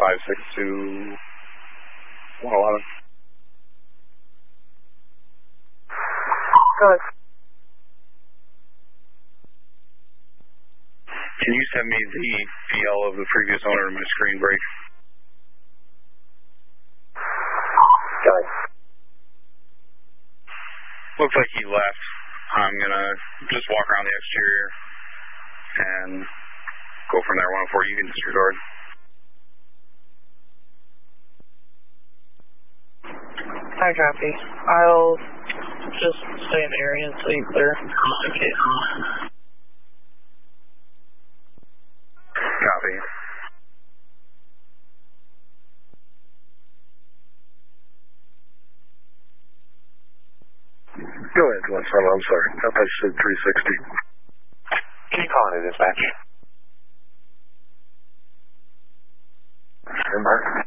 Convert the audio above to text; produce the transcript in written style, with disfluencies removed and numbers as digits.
562 111. Go ahead. Can you send me the PL of the previous owner of my screen break? Go ahead. Looks like he left. I'm gonna just walk around the exterior and go from there. 104, you can disregard. I copy. I'll just stay in the area until you clear. Okay. Copy. Go ahead, I'm sorry. I said 360. Can you call it a dispatch? Stand by.